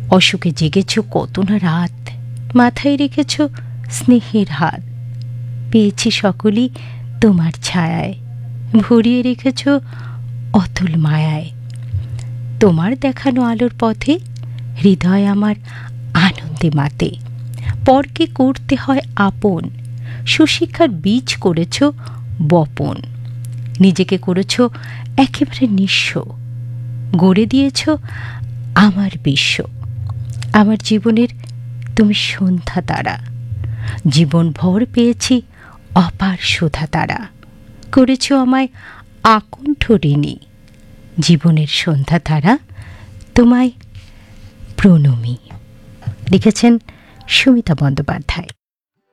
অসুখে জেগেছ কত না রাত, মাথায় রেখেছ স্নেহের হাত, পেয়েছি সকলই তোমার ছায়ায়, ভরিয়ে রেখেছ অতুল মায়ায়। তোমার দেখানো আলোর পথে হৃদয় আমার আনন্দে মাতে, পরকে করতে হয় আপন, সুশিক্ষার বীজ করেছ বপন, নিজেকে করেছ একেবারে নিঃস্ব, গড়ে দিয়েছ আমার বিশ্ব। আমার জীবনের তুমি সন্ধ্যা তারা, জীবন ভর পেয়েছি অপার সুধা তারা, করেছ আমায় আকণ্ঠ ঋণী, জীবনের সন্ধ্যা তারা তোমায় প্রণমী। লিখেছেন সুমিতা বন্দ্যোপাধ্যায়।